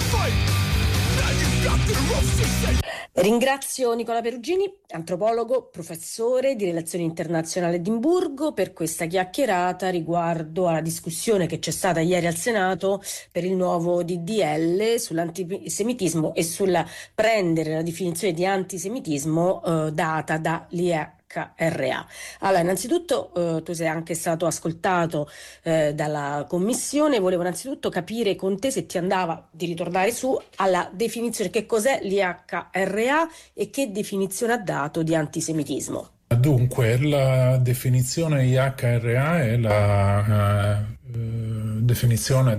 Ringrazio Nicola Perugini, antropologo, professore di relazioni internazionali a Edimburgo, per questa chiacchierata riguardo alla discussione che c'è stata ieri al Senato per il nuovo DDL sull'antisemitismo e sulla prendere la definizione di antisemitismo data dall'IHRA. Allora, innanzitutto tu sei anche stato ascoltato dalla commissione. Volevo innanzitutto capire con te se ti andava di ritornare su alla definizione, che cos'è l'IHRA e che definizione ha dato di antisemitismo. Dunque, la definizione IHRA è la definizione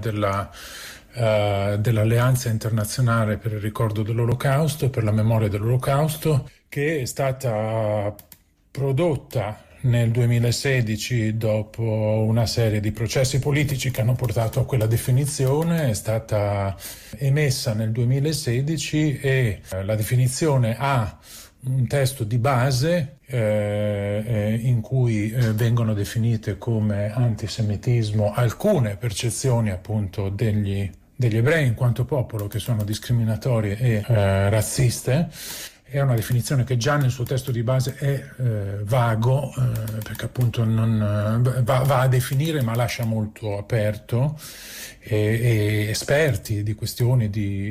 dell'Alleanza Internazionale per il Ricordo dell'Olocausto e per la memoria dell'Olocausto, che è stata prodotta nel 2016 dopo una serie di processi politici che hanno portato a quella definizione. È stata emessa nel 2016 e la definizione ha un testo di base in cui vengono definite come antisemitismo alcune percezioni appunto degli ebrei in quanto popolo che sono discriminatorie e razziste. È una definizione che già nel suo testo di base è vago, perché appunto non va a definire ma lascia molto aperto, e esperti di questioni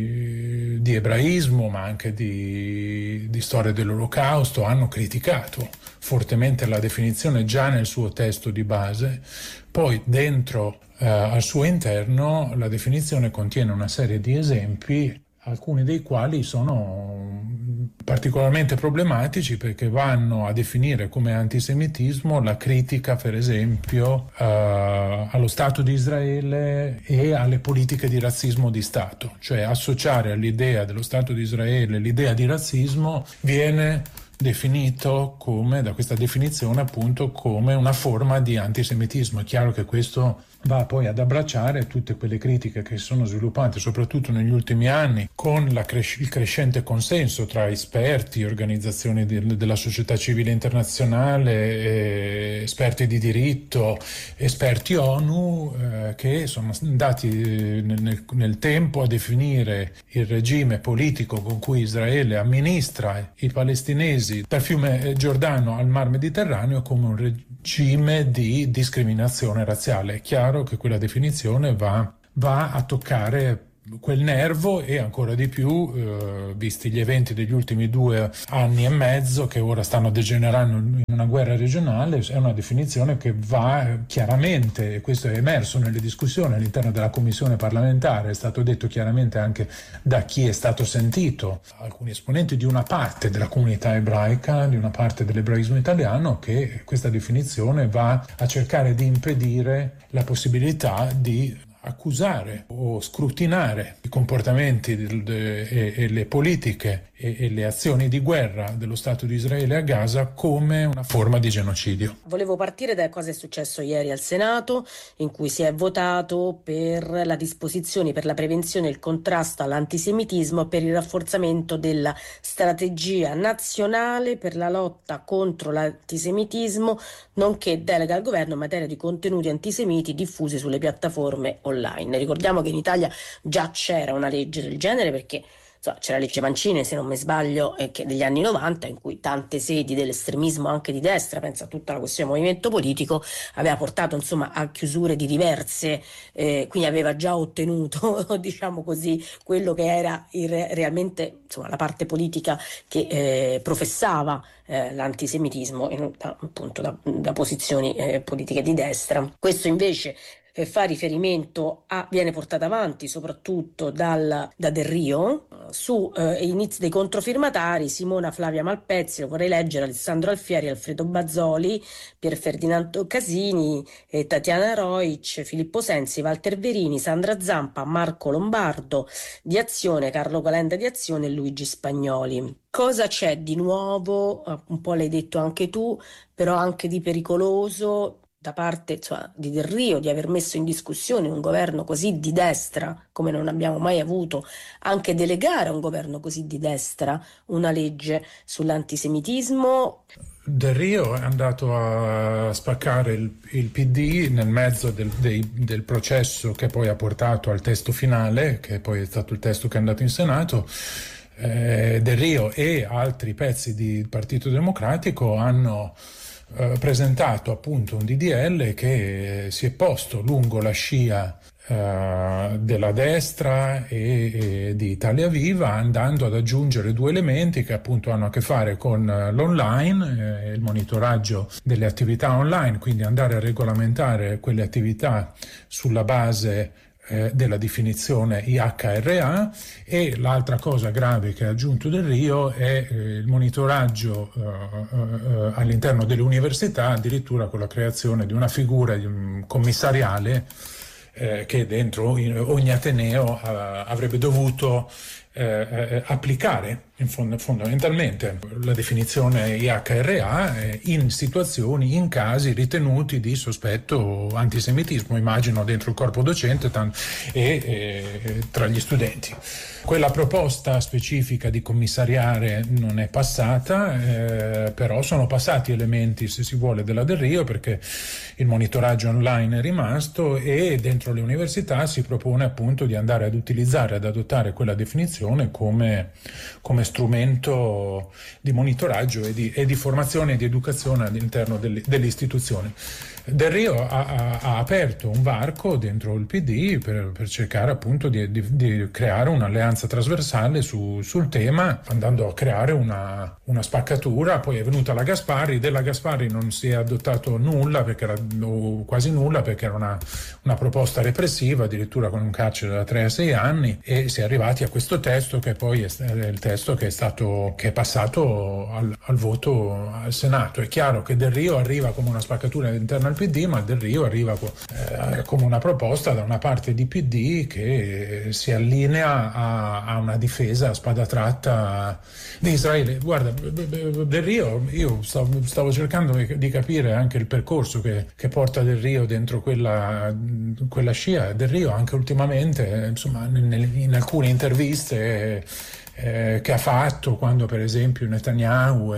di ebraismo ma anche di storia dell'Olocausto hanno criticato fortemente la definizione già nel suo testo di base. Poi dentro al suo interno la definizione contiene una serie di esempi, alcuni dei quali sono particolarmente problematici perché vanno a definire come antisemitismo la critica, per esempio, allo Stato di Israele e alle politiche di razzismo di Stato. Cioè associare all'idea dello Stato di Israele l'idea di razzismo viene definito come, da questa definizione appunto, come una forma di antisemitismo. È chiaro che questo va poi ad abbracciare tutte quelle critiche che si sono sviluppate soprattutto negli ultimi anni con il crescente consenso tra esperti, organizzazioni della società civile internazionale, esperti di diritto, esperti ONU, che sono andati nel tempo a definire il regime politico con cui Israele amministra i palestinesi dal fiume Giordano al Mar Mediterraneo come un regime di discriminazione razziale. È chiaro che quella definizione va a toccare quel nervo e ancora di più, visti gli eventi degli ultimi 2 anni e mezzo che ora stanno degenerando in una guerra regionale. È una definizione che va chiaramente, e questo è emerso nelle discussioni all'interno della commissione parlamentare, è stato detto chiaramente anche da chi è stato sentito, alcuni esponenti di una parte della comunità ebraica, di una parte dell'ebraismo italiano, che questa definizione va a cercare di impedire la possibilità di accusare o scrutinare i comportamenti e le politiche e le azioni di guerra dello Stato di Israele a Gaza come una forma di genocidio. Volevo partire da cosa è successo ieri al Senato, in cui si è votato per la disposizioni per la prevenzione e il contrasto all'antisemitismo, per il rafforzamento della strategia nazionale per la lotta contro l'antisemitismo, nonché delega al governo in materia di contenuti antisemiti diffusi sulle piattaforme online. Ricordiamo che in Italia già c'era una legge del genere, perché c'era la legge Mancini, se non mi sbaglio, che degli anni 90, in cui tante sedi dell'estremismo anche di destra, pensa a tutta la questione movimento politico, aveva portato insomma a chiusure di diverse, quindi aveva già ottenuto diciamo così quello che era realmente insomma la parte politica che professava l'antisemitismo appunto da posizioni politiche di destra. Questo invece fa riferimento viene portato avanti soprattutto da Del Rio, su inizi dei controfirmatari: Simona Flavia Malpezzi, lo vorrei leggere, Alessandro Alfieri, Alfredo Bazzoli, Pier Ferdinando Casini, Tatiana Roic, Filippo Sensi, Walter Verini, Sandra Zampa, Marco Lombardo di Azione, Carlo Calenda di Azione e Luigi Spagnoli. Cosa c'è di nuovo? Un po' l'hai detto anche tu, però anche di pericoloso da parte di Del Rio di aver messo in discussione un governo così di destra come non abbiamo mai avuto, anche delegare a un governo così di destra una legge sull'antisemitismo. Del Rio è andato a spaccare il PD nel mezzo del processo che poi ha portato al testo finale, che poi è stato il testo che è andato in Senato. Del Rio e altri pezzi di Partito Democratico hanno presentato appunto un DDL che si è posto lungo la scia della destra e di Italia Viva, andando ad aggiungere due elementi che appunto hanno a che fare con l'online, il monitoraggio delle attività online, quindi andare a regolamentare quelle attività sulla base della definizione IHRA, e l'altra cosa grave che ha aggiunto Del Rio è il monitoraggio all'interno delle università, addirittura con la creazione di una figura commissariale che dentro ogni ateneo avrebbe dovuto applicare fondamentalmente la definizione IHRA in situazioni, in casi ritenuti di sospetto antisemitismo, immagino dentro il corpo docente e tra gli studenti. Quella proposta specifica di commissariare non è passata, però sono passati elementi, se si vuole, della Del Rio, perché il monitoraggio online è rimasto e dentro le università si propone appunto di andare ad utilizzare, ad adottare quella definizione come strumento di monitoraggio e di formazione e di educazione all'interno delle istituzioni. Del Rio ha aperto un varco dentro il PD per cercare appunto di creare un'alleanza trasversale sul tema, andando a creare una spaccatura. Poi è venuta la Gasparri, della Gasparri non si è adottato nulla, o quasi nulla, perché era una proposta repressiva, addirittura con un carcere da 3 a 6 anni, e si è arrivati a questo testo che poi è il testo che è passato al voto al Senato. È chiaro che Del Rio arriva come una spaccatura all'interno del PD, ma Del Rio arriva come una proposta da una parte di PD che si allinea a una difesa a spada tratta di Israele. Guarda, Del Rio, io stavo cercando di capire anche il percorso che porta Del Rio dentro quella scia. Del Rio anche ultimamente, insomma, in alcune interviste che ha fatto, quando per esempio Netanyahu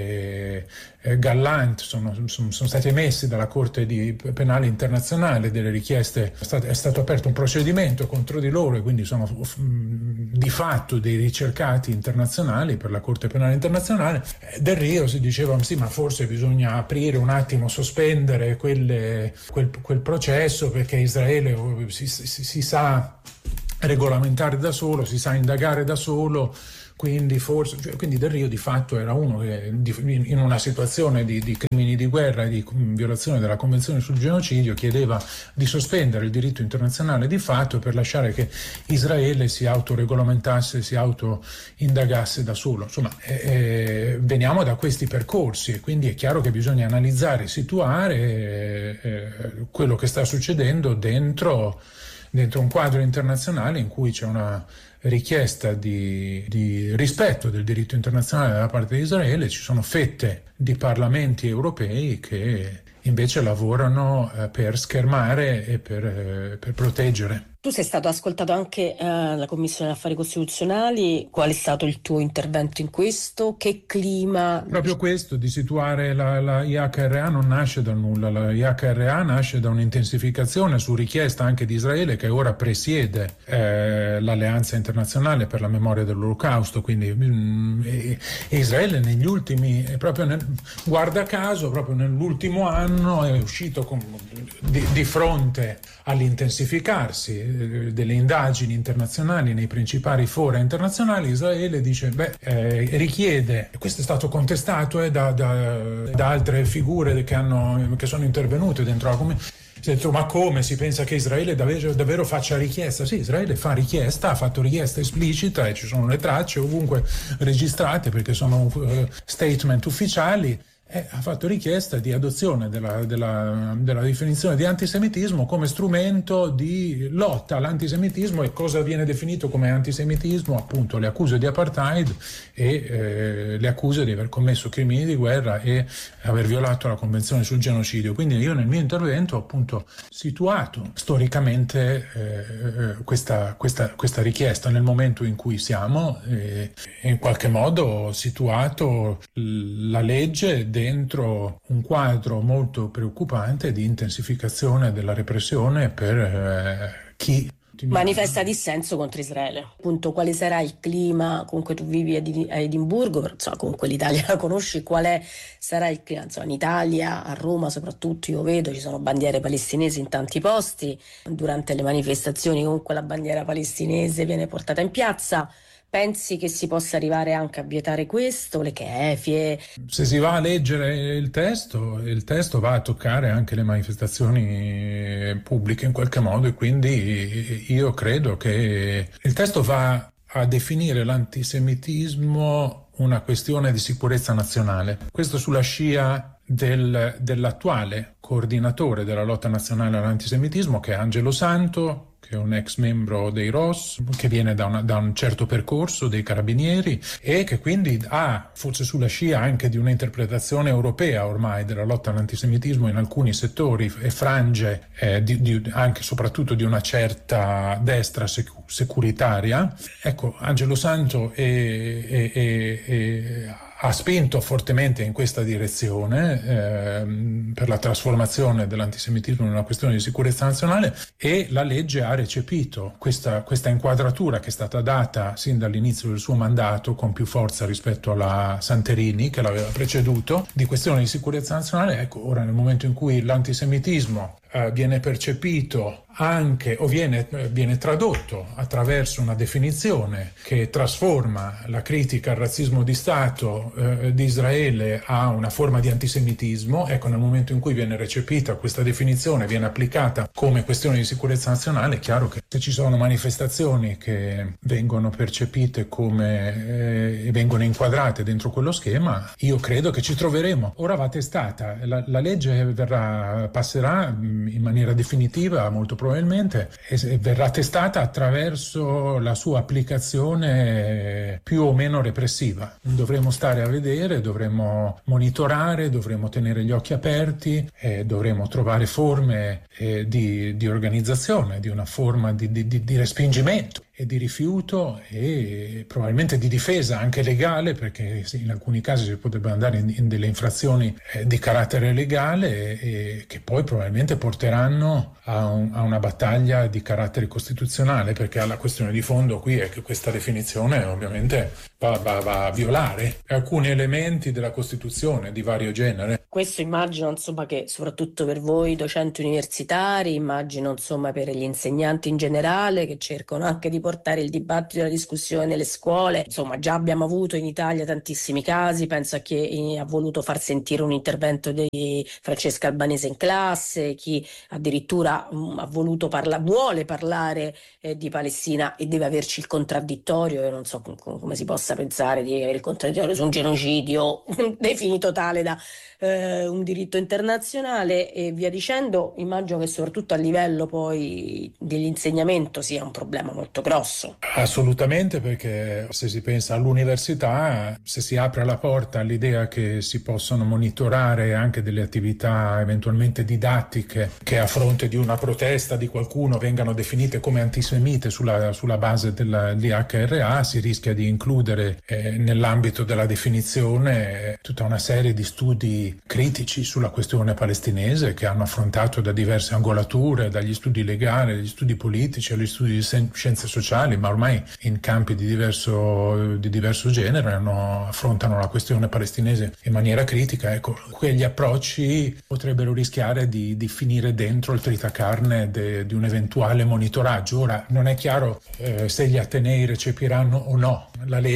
e Gallant sono stati emessi dalla Corte Penale Internazionale delle richieste, è stato aperto un procedimento contro di loro, e quindi sono di fatto dei ricercati internazionali per la Corte Penale Internazionale. Del Rio si diceva sì, ma forse bisogna aprire un attimo, sospendere quel processo, perché Israele si sa regolamentare da solo, si sa indagare da solo, quindi Del Rio di fatto era uno che in una situazione di crimini di guerra e di violazione della Convenzione sul genocidio chiedeva di sospendere il diritto internazionale di fatto per lasciare che Israele si autoregolamentasse, si autoindagasse da solo. Insomma, veniamo da questi percorsi, e quindi è chiaro che bisogna analizzare, situare quello che sta succedendo dentro un quadro internazionale in cui c'è una richiesta di rispetto del diritto internazionale da parte di Israele. Ci sono fette di parlamenti europei che invece lavorano per schermare e per proteggere. Tu sei stato ascoltato anche alla Commissione Affari Costituzionali. Qual è stato il tuo intervento in questo? Che clima? Proprio questo, di situare la IHRA non nasce da nulla. La IHRA nasce da un'intensificazione su richiesta anche di Israele, che ora presiede l'Alleanza Internazionale per la Memoria dell'Olocausto. Quindi Israele negli ultimi, guarda caso, proprio nell'ultimo anno è uscito di fronte all'intensificarsi delle indagini internazionali nei principali fora internazionali. Israele dice richiede, e questo è stato contestato da altre figure che sono intervenute dentro la Commissione. Ma come si pensa che Israele davvero faccia richiesta? Sì, Israele fa richiesta, ha fatto richiesta esplicita, e ci sono le tracce ovunque registrate, perché sono statement ufficiali. ha fatto richiesta di adozione della definizione di antisemitismo come strumento di lotta all'antisemitismo. E cosa viene definito come antisemitismo? Appunto le accuse di apartheid e le accuse di aver commesso crimini di guerra e aver violato la Convenzione sul genocidio. Quindi io nel mio intervento ho appunto situato storicamente questa richiesta nel momento in cui siamo, e in qualche modo ho situato la legge dentro un quadro molto preoccupante di intensificazione della repressione per chi manifesta dissenso contro Israele. Appunto, quale sarà il clima? Comunque tu vivi a Edimburgo, insomma, comunque l'Italia la conosci, sarà il clima? Insomma, in Italia, a Roma soprattutto, io vedo ci sono bandiere palestinesi in tanti posti. Durante le manifestazioni comunque la bandiera palestinese viene portata in piazza. Pensi che si possa arrivare anche a vietare questo, le kefie? Se si va a leggere il testo va a toccare anche le manifestazioni pubbliche in qualche modo, e quindi io credo che il testo va a definire l'antisemitismo una questione di sicurezza nazionale. Questo sulla scia dell'attuale coordinatore della lotta nazionale all'antisemitismo, che è Angelo Santo, che è un ex membro dei ROS, che viene da un certo percorso dei carabinieri, e che quindi ha, forse sulla scia anche di un'interpretazione europea ormai della lotta all'antisemitismo in alcuni settori e frange, anche soprattutto di una certa destra securitaria. Ecco, Angelo Santo ha spinto fortemente in questa direzione per la trasformazione dell'antisemitismo in una questione di sicurezza nazionale, e la legge ha recepito questa inquadratura che è stata data sin dall'inizio del suo mandato con più forza rispetto alla Santerini, che l'aveva preceduto, di questione di sicurezza nazionale. Ecco, ora nel momento in cui l'antisemitismo viene percepito anche o viene tradotto attraverso una definizione che trasforma la critica al razzismo di Stato di Israele a una forma di antisemitismo, ecco, nel momento in cui viene recepita questa definizione, viene applicata come questione di sicurezza nazionale, è chiaro che se ci sono manifestazioni che vengono percepite come vengono inquadrate dentro quello schema, io credo che ci troveremo. Ora va testata, la legge passerà in maniera definitiva molto probabilmente, e verrà testata attraverso la sua applicazione più o meno repressiva. Dovremo stare a vedere, dovremo monitorare, dovremo tenere gli occhi aperti, dovremo trovare forme di organizzazione, di una forma di respingimento e di rifiuto, e probabilmente di difesa anche legale, perché in alcuni casi si potrebbe andare in delle infrazioni di carattere legale, e che poi probabilmente porteranno a una battaglia di carattere costituzionale, perché la questione di fondo qui è che questa definizione ovviamente va a violare alcuni elementi della Costituzione di vario genere. Questo immagino, insomma, che soprattutto per voi docenti universitari, immagino, insomma, per gli insegnanti in generale, che cercano anche di portare il dibattito e la discussione nelle scuole. Insomma, già abbiamo avuto in Italia tantissimi casi, penso a chi ha voluto far sentire un intervento di Francesca Albanese in classe, chi addirittura vuole parlare di Palestina e deve averci il contraddittorio. Io non so come si possa pensare di avere il contraddittorio su un genocidio definito tale da un diritto internazionale e via dicendo. Immagino che soprattutto a livello poi dell'insegnamento sia un problema molto grosso. Assolutamente, perché se si pensa all'università, se si apre la porta all'idea che si possono monitorare anche delle attività eventualmente didattiche che a fronte di una protesta di qualcuno vengano definite come antisemite sulla base dell'IHRA, si rischia di includere nell'ambito della definizione tutta una serie di studi critici sulla questione palestinese che hanno affrontato da diverse angolature, dagli studi legali, agli studi politici, agli studi di scienze sociali, ma ormai in campi di diverso genere affrontano la questione palestinese in maniera critica. Ecco, quegli approcci potrebbero rischiare di finire dentro il tritacarne di un eventuale monitoraggio. Ora non è chiaro se gli atenei recepiranno o no la legge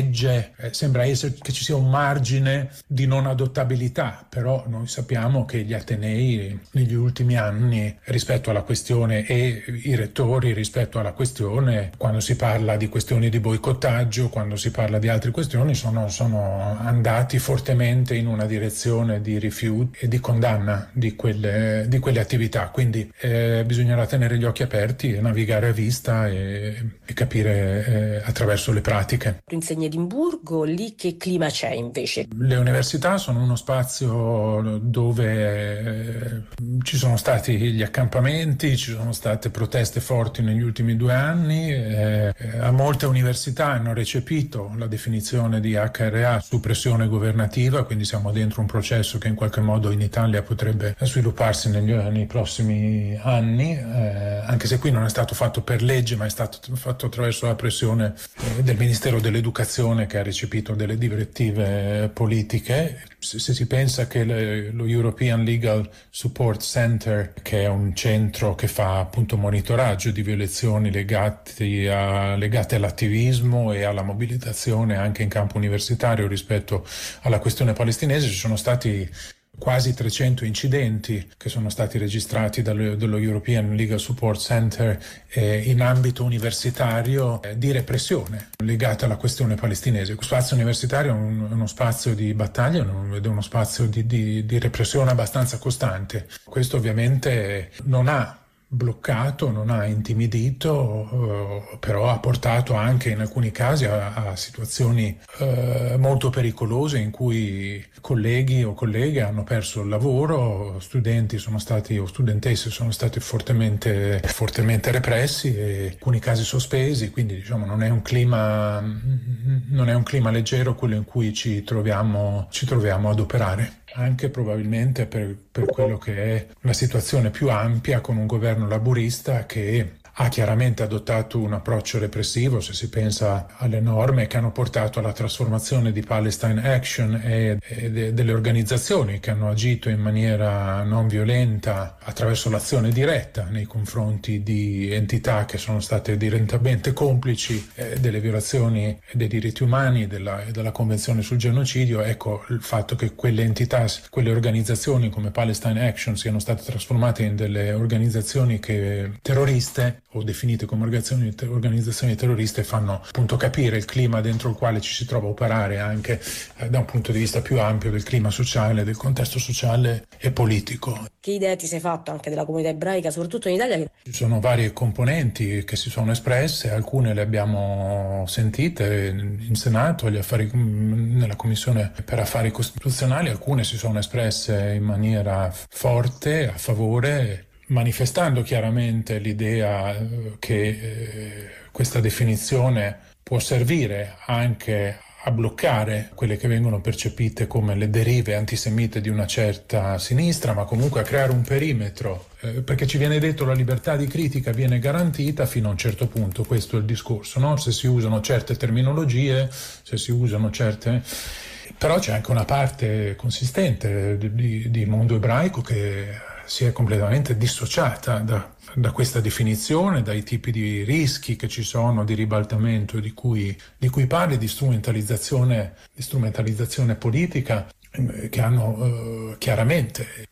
legge, sembra essere che ci sia un margine di non adottabilità, però noi sappiamo che gli atenei negli ultimi anni rispetto alla questione e i rettori rispetto alla questione, quando si parla di questioni di boicottaggio, quando si parla di altre questioni, sono andati fortemente in una direzione di rifiuto e di condanna di quelle attività. Quindi bisognerà tenere gli occhi aperti e navigare a vista e capire attraverso le pratiche. Tu insegni a Edimburgo, lì che clima c'è invece? Le università sono uno spazio dove ci sono stati gli accampamenti, ci sono state proteste forti negli ultimi 2 anni. A molte università hanno recepito la definizione di HRA su pressione governativa, quindi siamo dentro un processo che in qualche modo in Italia potrebbe svilupparsi nei prossimi anni, anche se qui non è stato fatto per legge, ma è stato fatto attraverso la pressione del Ministero dell'Educazione, che ha recepito delle direttive politiche. Se si pensa che lo European Legal Support Center, che è un centro che fa appunto monitoraggio di violazioni legate all'attivismo e alla mobilitazione anche in campo universitario rispetto alla questione palestinese, ci sono stati quasi 300 incidenti che sono stati registrati dallo European Legal Support Center in ambito universitario di repressione legata alla questione palestinese. Lo spazio universitario è uno spazio di battaglia ed è uno spazio di repressione abbastanza costante. Questo ovviamente non ha bloccato, non ha intimidito, però ha portato anche in alcuni casi a situazioni molto pericolose in cui colleghi o colleghe hanno perso il lavoro, studenti sono stati o studentesse sono stati fortemente repressi e alcuni casi sospesi, quindi diciamo non è un clima leggero quello in cui ci troviamo ad operare. Anche probabilmente per quello che è la situazione più ampia, con un governo laburista che ha chiaramente adottato un approccio repressivo, se si pensa alle norme che hanno portato alla trasformazione di Palestine Action e delle organizzazioni che hanno agito in maniera non violenta attraverso l'azione diretta nei confronti di entità che sono state direttamente complici delle violazioni dei diritti umani e della Convenzione sul genocidio. Ecco, il fatto che quelle entità, quelle organizzazioni come Palestine Action siano state trasformate in delle organizzazioni terroriste o definite come organizzazioni terroriste fanno appunto capire il clima dentro il quale ci si trova a operare anche da un punto di vista più ampio del clima sociale, del contesto sociale e politico. Che idea ti sei fatto anche della comunità ebraica, soprattutto in Italia? Ci sono varie componenti che si sono espresse, alcune le abbiamo sentite in Senato, nella Commissione per Affari Costituzionali, alcune si sono espresse in maniera forte a favore, manifestando chiaramente l'idea che questa definizione può servire anche a bloccare quelle che vengono percepite come le derive antisemite di una certa sinistra, ma comunque a creare un perimetro, perché ci viene detto la libertà di critica viene garantita fino a un certo punto, questo è il discorso, no? Se si usano certe terminologie, se si usano certe... Però c'è anche una parte consistente di mondo ebraico che si è completamente dissociata da questa definizione, dai tipi di rischi che ci sono di ribaltamento di cui parli, di strumentalizzazione politica, che hanno chiaramente